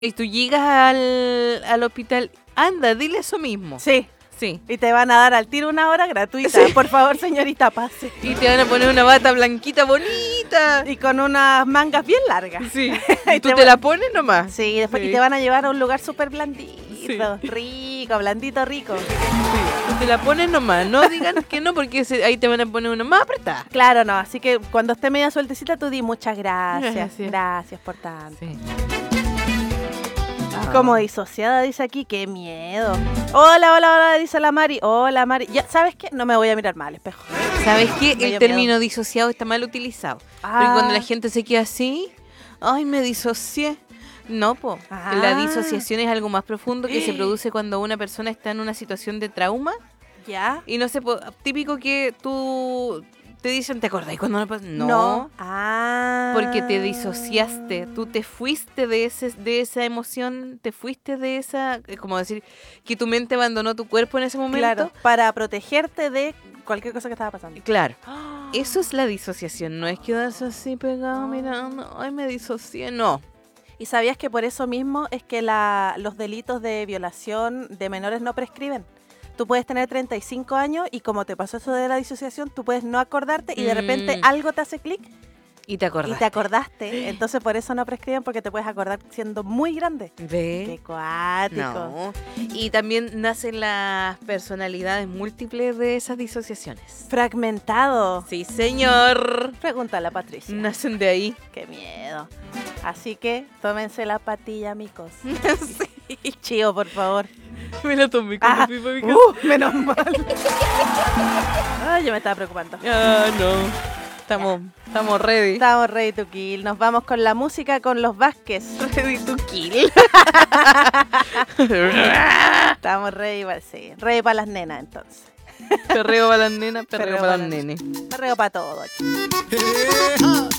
Y tú llegas al hospital, anda, dile eso mismo. Sí. Sí. Y te van a dar al tiro una hora gratuita. Sí. Por favor, señorita, pase. Y te van a poner una bata blanquita bonita. Y con unas mangas bien largas. Sí. Y tú te la pones nomás. Sí, después Sí. y te van a llevar a un lugar súper blandito. Sí. Rico, blandito, rico. Tú te la pones nomás. No digan que no, porque ahí te van a poner una más apretada. Claro, no. Así que cuando esté media sueltecita, tú di muchas gracias. Gracias. Gracias por tanto. Sí. Como disociada, dice aquí, qué miedo. Hola, hola, hola, dice la Mari. Hola, Mari. Ya, ¿sabes qué? No me voy a mirar mal, espejo. ¿Sabes qué? Me El dio término miedo. disociado está mal utilizado. Ah. Porque cuando la gente se queda así, ay, me disocié. No, po. Ah. La disociación es algo más profundo que se produce cuando una persona está en una situación de trauma. ¿Ya? Y no sé, típico que tú te dicen, ¿te acordás cuando no pasó? No. Ah. Porque te disociaste, tú te fuiste de esa emoción, te fuiste de esa, es como decir, que tu mente abandonó tu cuerpo en ese momento. Claro, para protegerte de cualquier cosa que estaba pasando. Claro. Eso es la disociación, no es quedarse así pegado mirando, ay, me disocié, no. ¿Y sabías que por eso mismo es que los delitos de violación de menores no prescriben? Tú puedes tener 35 años y como te pasó eso de la disociación, tú puedes no acordarte y de repente algo te hace clic Y te acordás. y te acordaste. Entonces por eso no prescriben, porque te puedes acordar siendo muy grande. ¿Ve? ¡Qué cuático! No. Y también nacen las personalidades múltiples de esas disociaciones. Fragmentado. Sí, señor. Pregúntale a Patricia. Nacen de ahí. ¡Qué miedo! Así que tómense la patilla, amigos. Sí. Chío, por favor. Me la tomé con la pipa de mi casa. Menos mal. Ay, yo me estaba preocupando. Ah, no. Estamos ready. Estamos ready to kill. Nos vamos con la música con los Vázquez. Ready to kill. Estamos ready, sí. Ready para las nenas, entonces. Perreo para las nenas, perreo para los nenes. Perreo para todo. Hey,